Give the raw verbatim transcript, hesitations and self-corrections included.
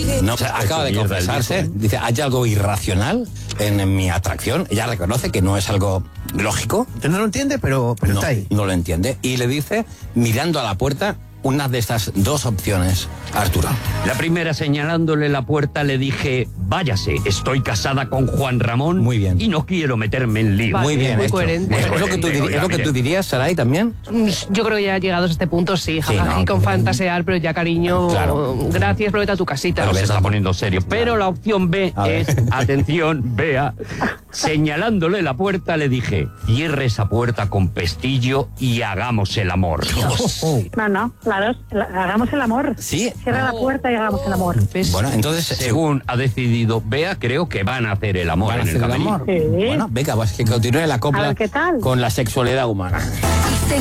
No, o sea, acaba de confesarse, dice, hay algo irracional en, en mi atracción. Ella reconoce que no es algo lógico. No lo entiende, pero, pero no, está ahí. No lo entiende. Y le dice, mirando a la puerta, una de estas dos opciones, Arturo. La primera, señalándole la puerta, le dije, váyase, estoy casada con Juan Ramón. Muy bien. Y no quiero meterme en lío. Vale, Muy bien, muy hecho. coherente. ¿Es, lo que tú, diri- ¿Es lo que tú dirías, Saray, también? Yo creo que ya llegados a este punto, sí, Sí, jajaja, ¿no? y con fantasear, pero ya, cariño, Claro. gracias, pero vete a tu casita. Pero se está poniendo serio. Pero la opción B A ver. es, atención, vea, señalándole la puerta, le dije, cierre esa puerta con pestillo y hagamos el amor. No, no, claro, la- hagamos el amor. Sí. Cierra la puerta y hagamos el amor. ¿Ves? Bueno, entonces, Según ha decidido Bea, creo que van a hacer el amor ¿van a en el hacer el camerino. amor? Sí. Bueno, venga, pues que continúe la A copla ver, ¿qué tal? con la sexualidad humana.